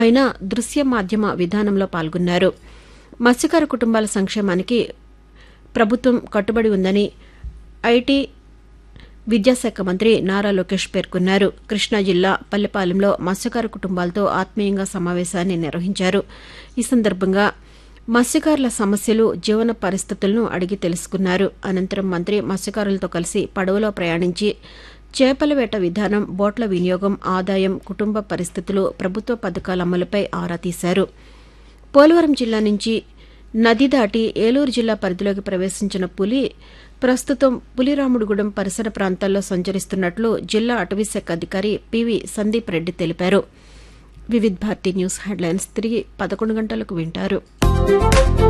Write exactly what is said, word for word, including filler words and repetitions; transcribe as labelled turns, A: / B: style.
A: ఆయన దృశ్య మాధ్యమ విధానంలో పాల్గొన్నారు. మత్స్యకార కుటుంబాల సంక్షేమానికి ప్రభుత్వం కట్టుబడి ఉందని ఐటీ విద్యాశాఖ మంత్రి నారా లోకేష్ పేర్కొన్నారు. కృష్ణా జిల్లా పల్లెపాలెంలో మత్స్యకార కుటుంబాలతో ఆత్మీయంగా సమావేశాన్ని నిర్వహించారు. ఈ సందర్భంగా మత్స్యకారుల సమస్యలు, జీవన పరిస్థితులను అడిగి తెలుసుకున్నారు. అనంతరం మంత్రి మత్స్యకారులతో కలిసి పడవలో ప్రయాణించి చేపల వేట విధానం, బోట్ల వినియోగం, ఆదాయం, కుటుంబ పరిస్థితులు, ప్రభుత్వ పథకాల అమలుపై ఆరా తీశారు. పోలవరం జిల్లా నుంచి నది దాటి ఏలూరు జిల్లా పరిధిలోకి ప్రవేశించిన పులి ప్రస్తుతం పులిరాముడుగూడెం పరిసర ప్రాంతాల్లో సంచరిస్తున్నట్లు జిల్లా అటవీశాఖ అధికారి పివి సందీప్ రెడ్డి తెలిపారు. వివిధ్ భారతి న్యూస్ హెడ్లైన్స్ తిరిగి పదకొండు గంటలకు వింటారు.